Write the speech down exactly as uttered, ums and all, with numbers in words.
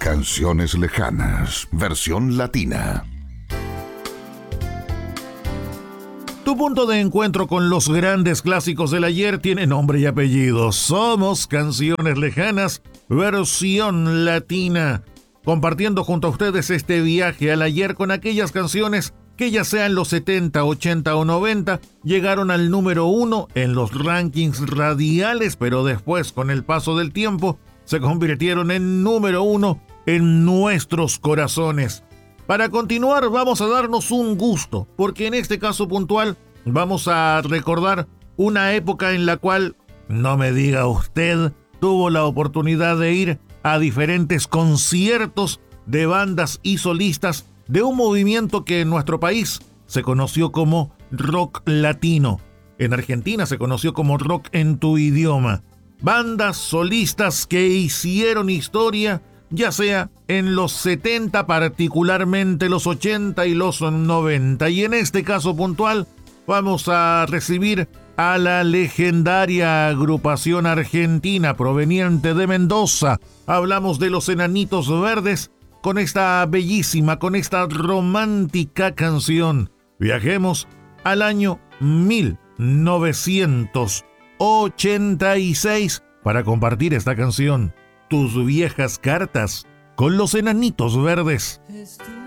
Canciones lejanas, versión latina. Tu punto de encuentro con los grandes clásicos del ayer tiene nombre y apellido. Somos Canciones Lejanas, versión latina. Compartiendo junto a ustedes este viaje al ayer con aquellas canciones que ya sean los setenta, ochenta o noventa, llegaron al número uno en los rankings radiales, pero después, con el paso del tiempo, se convirtieron en número uno en nuestros corazones. Para continuar, vamos a darnos un gusto, porque en este caso puntual vamos a recordar una época en la cual, no me diga usted, tuvo la oportunidad de ir a diferentes conciertos de bandas y solistas de un movimiento que en nuestro país se conoció como rock latino. En Argentina se conoció como rock en tu idioma. Bandas solistas que hicieron historia, ya sea en los setenta, particularmente los ochenta y los noventa. Y en este caso puntual vamos a recibir a la legendaria agrupación argentina proveniente de Mendoza. Hablamos de los Enanitos Verdes con esta bellísima, con esta romántica canción. Viajemos al año mil novecientos ochenta y seis para compartir esta canción, Tus viejas cartas, con los Enanitos Verdes. Estuve